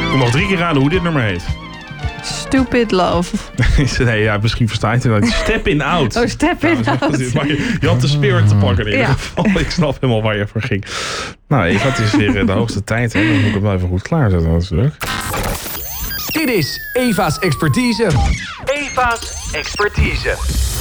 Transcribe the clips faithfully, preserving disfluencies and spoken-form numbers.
Ik mag drie keer raden hoe dit nummer heet. Stupid Love. Nee, ja, misschien versta je het. Step in out. Oh, Step in ja, out. Maar je, je had de spirit te pakken in ieder Ja. geval. Ik snap helemaal waar je voor ging. Nou, Eva, het is weer de hoogste tijd. Hè. Dan moet ik hem wel even goed klaarzetten natuurlijk. Dit is Eva's Expertise. Eva's Expertise.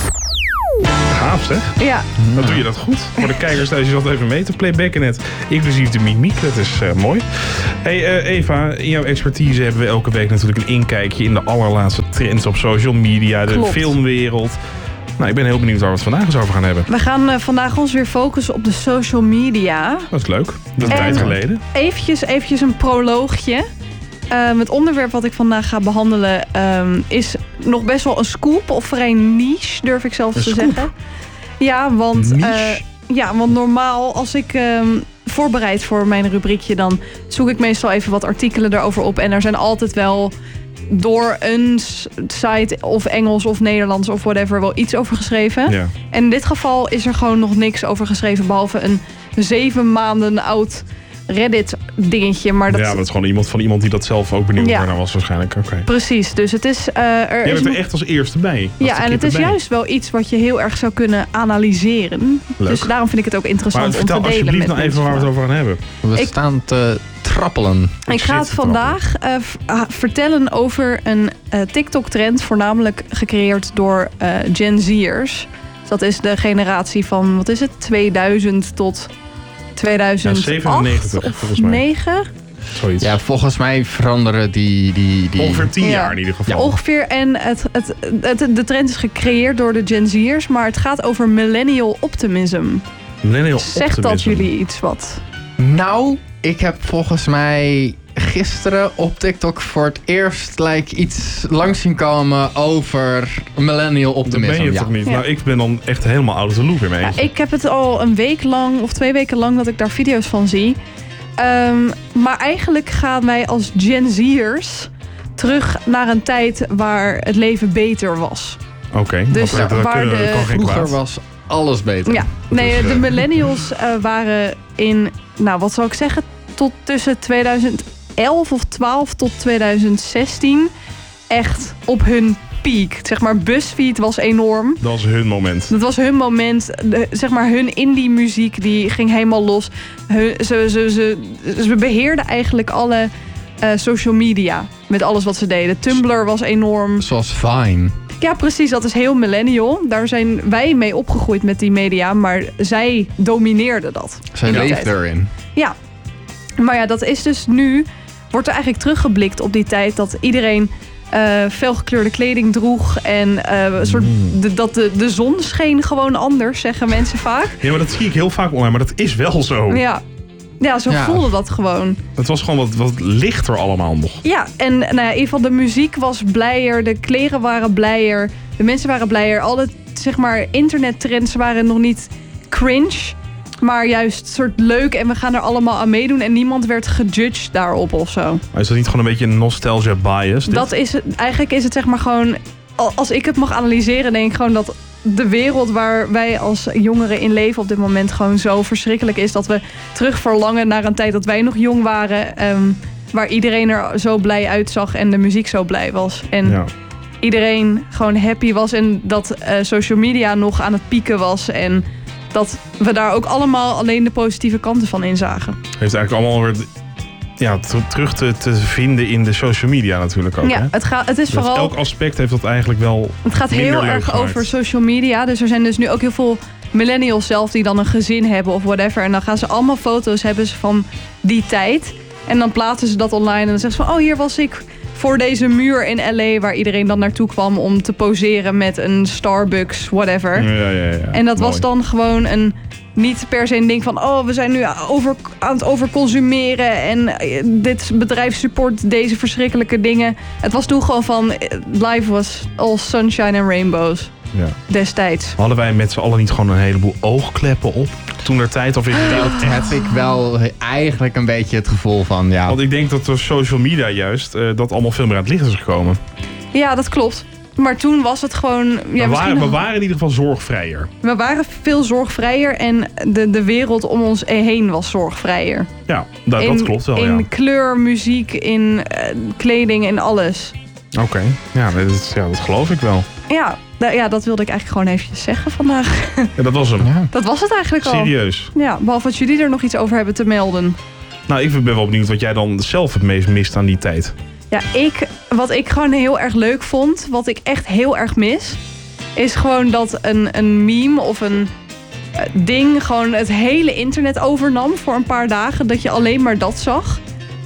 Gaaf zeg. Ja. Dan doe je dat goed. Voor de kijkers thuis, je zat even mee te playbacken net. Inclusief de mimiek, dat is uh, mooi. Hey uh, Eva, in jouw expertise hebben we elke week natuurlijk een inkijkje in de allerlaatste trends op social media, de Klopt. filmwereld. Nou, ik ben heel benieuwd waar we het vandaag eens over gaan hebben. We gaan uh, vandaag ons weer focussen op de social media. Dat is leuk. Dat is een En tijd geleden. Eventjes, eventjes een proloogje. Um, het onderwerp wat ik vandaag ga behandelen um, is nog best wel een scoop. Of vrij niche, durf ik zelfs Een te scoop? zeggen. Ja, want, Niche? uh, ja, want normaal als ik um, voorbereid voor mijn rubriekje... dan zoek ik meestal even wat artikelen erover op. En er zijn altijd wel door een site of Engels of Nederlands of whatever... wel iets over geschreven. Ja. En in dit geval is er gewoon nog niks over geschreven... behalve een zeven maanden oud Reddit-dingetje. Maar dat... Ja, dat is gewoon iemand van iemand die dat zelf ook benieuwd Ja. naar was waarschijnlijk. Oké. Precies, dus het is... Uh, er Jij is bent er nog- echt als eerste bij. Als Ja, de en kip het is erbij. juist wel iets wat je heel erg zou kunnen analyseren. Leuk. Dus daarom vind ik het ook interessant Maar om vertel te delen alsjeblieft met nou even mensen waar we het over gaan hebben. We Ik- staan te trappelen. Ik ga zit het te vandaag uh, v- ah, vertellen over een uh, TikTok-trend... voornamelijk gecreëerd door uh, Gen Z'ers. Dat is de generatie van, wat is het, tweeduizend tot tweeduizend acht Ja, zevenennegentig, of volgens mij. negen? Zoiets. Ja, volgens mij veranderen die... die, die... Ongeveer tien Ja. jaar in ieder geval. Ongeveer. En het, het, het, de trend is gecreëerd door de Gen Z'ers... maar het gaat over millennial optimism. Millennial Zegt dat optimism. jullie iets wat? Nou, ik heb volgens mij gisteren op TikTok voor het eerst like, iets langs zien komen over millennial Dat optimism. ben je ja. toch niet? Ja. Nou, ik ben dan echt helemaal out of the loop in mijn Ja, eentje. ik heb het al een week lang of twee weken lang dat ik daar video's van zie. Um, maar eigenlijk gaan wij als Gen Z'ers terug naar een tijd waar het leven beter was. Oké, okay, Dus dat, dat, waar kunnen- de- dat kan geen Vroeger kwaad. was alles beter. Ja, nee, Dus, de eh, millennials uh, waren in, nou wat zou ik zeggen, tot tussen tweeduizend elf of twaalf tot tweeduizend zestien echt op hun piek. Zeg maar, BuzzFeed was enorm. Dat was hun moment. Dat was hun moment, de, zeg maar hun indie muziek die ging helemaal los. Hun, ze, ze, ze, ze beheerden eigenlijk alle uh, social media met alles wat ze deden. Tumblr was enorm. Zoals Vine. Ja, precies, dat is heel millennial. Daar zijn wij mee opgegroeid met die media, maar zij domineerden dat. Zij in die leeft tijd. erin. Ja, maar ja, dat is dus nu, wordt er eigenlijk teruggeblikt op die tijd dat iedereen uh, felgekleurde kleding droeg en uh, een soort de, dat de, de zon scheen gewoon anders, zeggen mensen vaak. Ja, maar dat zie ik heel vaak online, maar dat is wel zo. Ja, ja zo Ja. voelde dat gewoon. Het was gewoon wat, wat lichter allemaal nog. Ja, en nou ja, in ieder geval de muziek was blijer, de kleren waren blijer, de mensen waren blijer. Alle, zeg maar, internettrends waren nog niet cringe, maar juist soort leuk en we gaan er allemaal aan meedoen en niemand werd gejudged daarop of zo. Maar is dat niet gewoon een beetje een nostalgia bias? dit? Dat is het, eigenlijk is het zeg maar gewoon, als ik het mag analyseren, denk ik gewoon dat de wereld waar wij als jongeren in leven op dit moment gewoon zo verschrikkelijk is dat we terug verlangen naar een tijd dat wij nog jong waren, um, waar iedereen er zo blij uitzag en de muziek zo blij was. En Ja. iedereen gewoon happy was en dat uh, social media nog aan het pieken was en dat we daar ook allemaal alleen de positieve kanten van inzagen. Heeft eigenlijk allemaal weer ja, t- terug te, te vinden in de social media natuurlijk ook. Ja, hè? het, gaat, het is Dus vooral... elk aspect heeft dat eigenlijk wel Het gaat minder heel leuk erg gemaakt. over social media. Dus er zijn dus nu ook heel veel millennials zelf die dan een gezin hebben of whatever. En dan gaan ze allemaal foto's hebben ze van die tijd. En dan plaatsen ze dat online en dan zeggen ze van, oh, hier was ik voor deze muur in L A waar iedereen dan naartoe kwam om te poseren met een Starbucks, whatever. Ja, ja, ja. En dat was Mooi. dan gewoon een, niet per se een ding van, oh, we zijn nu over, aan het overconsumeren en dit bedrijf support deze verschrikkelijke dingen. Het was toen gewoon van, life was all sunshine and rainbows Ja. destijds. Hadden wij met z'n allen niet gewoon een heleboel oogkleppen op toen der tijd? Of is het Dat echt? heb ik wel eigenlijk een beetje het gevoel van, ja. Want ik denk dat door social media juist uh, dat allemaal veel meer aan het licht is gekomen. Ja, dat klopt. Maar toen was het gewoon... Ja, we, waren, misschien we nog- waren in ieder geval zorgvrijer. we waren veel zorgvrijer en de, de wereld om ons heen was zorgvrijer. Ja, dat, dat In- klopt wel, In ja. kleur, muziek, in eh, kleding, in alles. Oké, ja, dat is- ja, dat geloof ik wel. Ja, da- ja, dat wilde ik eigenlijk gewoon eventjes zeggen vandaag. Ja, dat was hem. Ja. Dat was het eigenlijk al. Serieus. Ja, behalve dat jullie er nog iets over hebben te melden. Nou, ik ben wel benieuwd wat jij dan zelf het meest mist aan die tijd. Ja, ik, wat ik gewoon heel erg leuk vond, wat ik echt heel erg mis, is gewoon dat een, een meme of een eh, ding gewoon het hele internet overnam voor een paar dagen. Dat je alleen maar dat zag.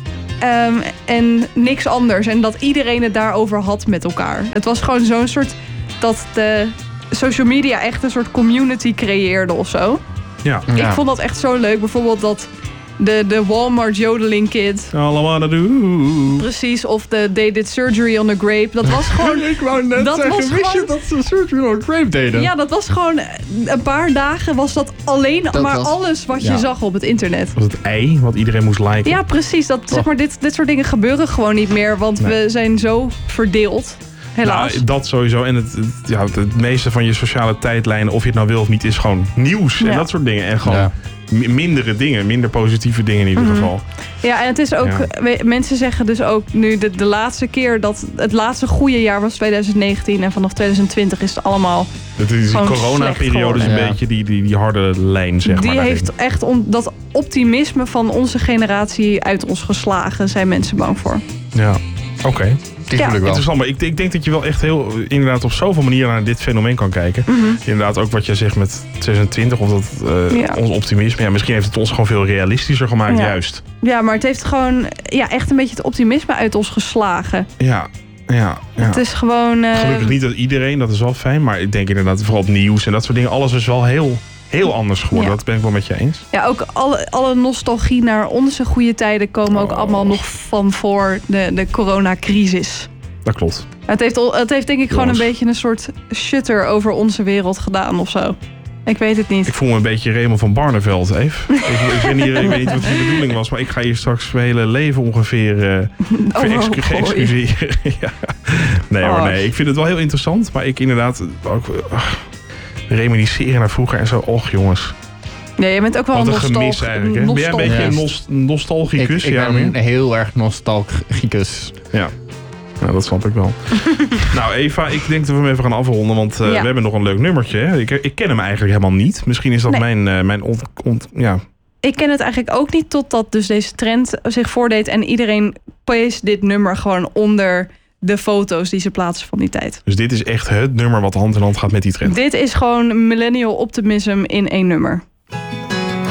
Ehm, en niks anders. En dat iedereen het daarover had met elkaar. Het was gewoon zo'n soort, dat de social media echt een soort community creëerde of zo. Ja. Ja. Ik vond dat echt zo leuk. Bijvoorbeeld dat de, de Walmart Jodeling Kid. Allemaal dat doen. Precies, of de They Did Surgery on the Grape. Dat was gewoon... Ik wou net Dat zeggen, was wist je gewoon- dat ze Surgery on a Grape deden? Ja, dat was gewoon een paar dagen was dat alleen Dat maar was- alles wat je ja. zag op het internet. Was het ei wat iedereen moest liken? Ja, precies. Dat, zeg maar, dit, dit soort dingen gebeuren gewoon niet meer, want Nee. we zijn zo verdeeld. Helaas. Nou, dat sowieso. En het, het, ja, het, het meeste van je sociale tijdlijnen, of je het nou wil of niet, is gewoon nieuws en Ja. dat soort dingen. En gewoon Ja. mi- mindere dingen, minder positieve dingen in ieder Mhm. geval. Ja, en het is ook... Ja. we- mensen zeggen dus ook nu de, de laatste keer dat het laatste goede jaar was twintig negentien en vanaf twintig twintig is het allemaal... Het is die Gewoon corona-periode is een slecht geworden. beetje die, die, die harde lijn, zeg maar. die daarin. heeft echt on- dat optimisme van onze generatie uit ons geslagen, zijn mensen bang voor. Ja, oké. Die Ja. voel ik wel. Interessant, maar ik, ik denk dat je wel echt heel inderdaad op zoveel manieren naar dit fenomeen kan kijken. Mhm. Inderdaad, ook wat jij zegt met twintig twintig, of dat eh, Ja. ons optimisme. Ja, misschien heeft het ons gewoon veel realistischer gemaakt, Ja. juist. Ja, maar het heeft gewoon ja, echt een beetje het optimisme uit ons geslagen. Ja, ja, ja. Het is gewoon... eh, Gelukkig niet dat iedereen, dat is wel fijn. Maar ik denk inderdaad vooral op nieuws en dat soort dingen. Alles is wel heel, heel anders geworden. Ja. Dat ben ik wel met je eens. Ja, ook alle, alle nostalgie naar onze goede tijden komen ook Oh. allemaal nog van voor de, de coronacrisis. Dat klopt. Het heeft, al- het heeft denk ik gewoon een Jongens. beetje een soort shutter over onze wereld gedaan of zo. Ik weet het niet. Ik voel me een beetje Raymond van Barneveld, Eve. ik, ik, weet niet, ik weet niet wat de bedoeling was, maar ik ga hier straks mijn hele leven ongeveer uh, Overgooien. excuseren. Ja. Nee hoor, Oh. nee. Ik vind het wel heel interessant, maar ik inderdaad ook uh, reminisceren naar vroeger en zo. Och jongens, Nee, je bent ook wel wat een een gemis nostalg- eigenlijk. Hè? Ben jij een beetje een nostalgist. nost nostalgicus? Ik, ik ja, ben meer? heel erg nostalgicus. Ja. Nou, dat snap ik wel. Nou, Eva, ik denk dat we hem even gaan afronden, want uh, Ja. we hebben nog een leuk nummertje. Hè? Ik, ik ken hem eigenlijk helemaal niet. Misschien is dat Nee. mijn, uh, mijn ont, ont, ja, Ik ken het eigenlijk ook niet totdat dus deze trend zich voordeed en iedereen peest dit nummer gewoon onder de foto's die ze plaatsen van die tijd. Dus dit is echt het nummer wat hand in hand gaat met die trend. Dit is gewoon millennial optimism in één nummer.